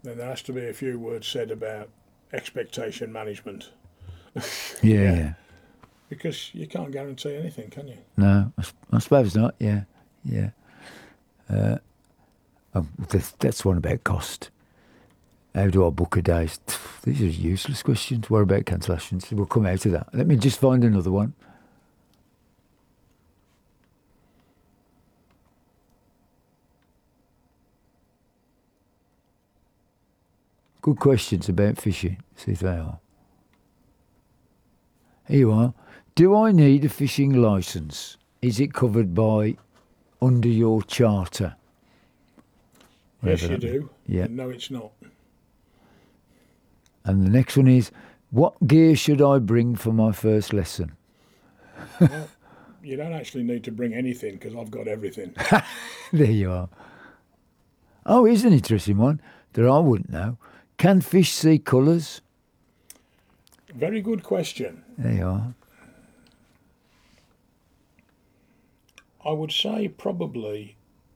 then there has to be a few words said about expectation management. Yeah. Because you can't guarantee anything, can you? No, I suppose not. Yeah. That's one about cost. How do I book a day? These are useless questions. What about cancellations? We'll come out of that. Let me just find another one. Good questions about fishing. See if they are. Here you are. Do I need a fishing licence? Is it covered by under your charter? Yes, Whatever you that means. do. Yeah. And no, it's not. And the next one is, what gear should I bring for my first lesson? Well, you don't actually need to bring anything because I've got everything. There you are. Oh, here's an interesting one that I wouldn't know. Can fish see colours? Very good question. There you are. I would say probably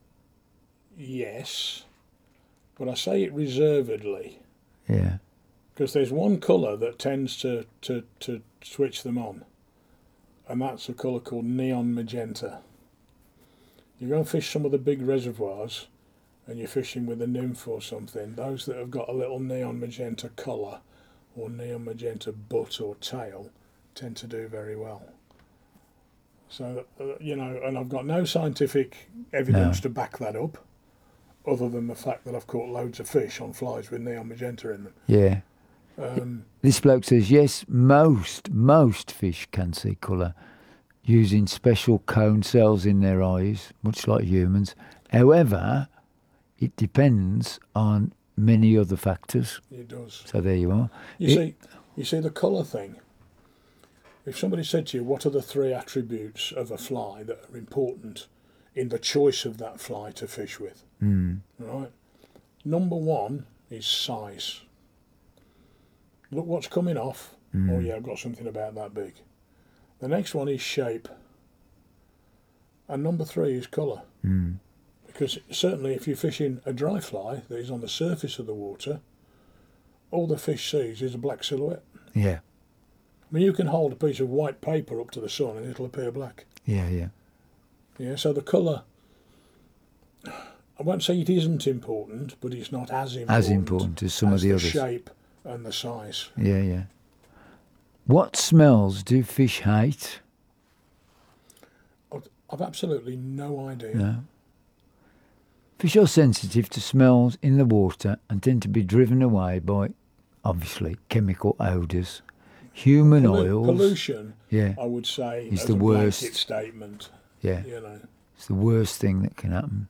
yes, but I say it reservedly Yeah. because there's one colour that tends to switch them on, and that's a colour called neon magenta. You go and fish some of the big reservoirs and you're fishing with a nymph or something, those that have got a little neon magenta collar or neon magenta butt or tail tend to do very well. So, and I've got no scientific evidence to back that up, other than the fact that I've caught loads of fish on flies with neon magenta in them. Yeah. This bloke says, yes, most fish can see colour using special cone cells in their eyes, much like humans. However, it depends on many other factors. It does. So there you are. You see the colour thing. If somebody said to you, what are the 3 attributes of a fly that are important in the choice of that fly to fish with? Right? Number 1 is size. Look what's coming off. Oh yeah, I've got something about that big. The next one is shape. And number 3 is colour. Because certainly if you're fishing a dry fly that is on the surface of the water, all the fish sees is a black silhouette. Yeah. I mean, you can hold a piece of white paper up to the sun and it'll appear black. Yeah. Yeah, so the colour, I won't say it isn't important, but it's not as important. As important as some of the others. Shape and the size. Yeah. What smells do fish hate? I've absolutely no idea. No. Fish are sensitive to smells in the water and tend to be driven away by, obviously, chemical odours. Human oils. Pollution, Yeah. I would say, Is as the a worst. blanket statement. Yeah. You know. It's the worst thing that can happen.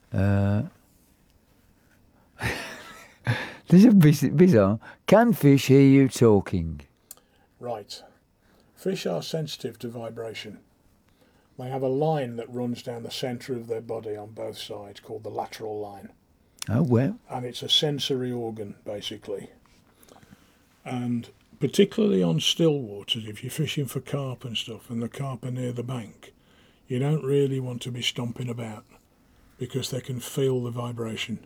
This is bizarre. Can fish hear you talking? Right. Fish are sensitive to vibration. They have a line that runs down the centre of their body on both sides called the lateral line. Oh, well. And it's a sensory organ, basically. And particularly on still waters, if you're fishing for carp and stuff and the carp are near the bank, you don't really want to be stomping about because they can feel the vibration.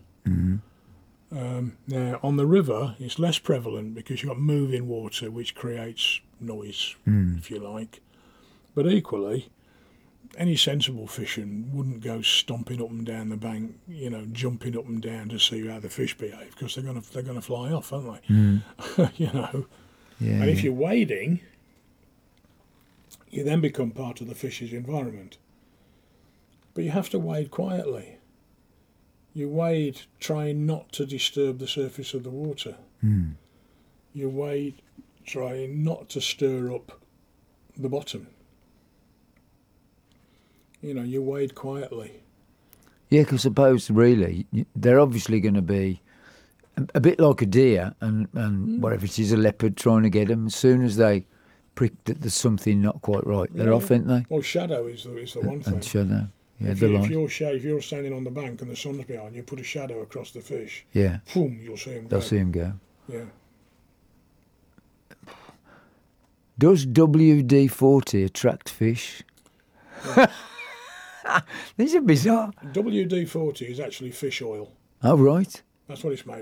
Now, on the river, it's less prevalent because you've got moving water, which creates noise, if you like. But equally, any sensible fishing wouldn't go stomping up and down the bank, jumping up and down to see how the fish behave, because they're going to fly off, aren't they? Yeah, and if you're wading, you then become part of the fish's environment. But you have to wade quietly. You wade trying not to disturb the surface of the water. You wade trying not to stir up the bottom. You wade quietly. Yeah, because I suppose really they're obviously going to be a bit like a deer and whatever it is, a leopard trying to get them. As soon as they prick that there's something not quite right, they're off, aren't they? Well, shadow is the one thing. And shadow. Yeah, if you're standing on the bank and the sun's behind you, put a shadow across the fish. Yeah. Boom, you'll see him go. They'll see him go. Yeah. Does WD-40 attract fish? These are bizarre. WD-40 is actually fish oil. Oh, right. That's what it's made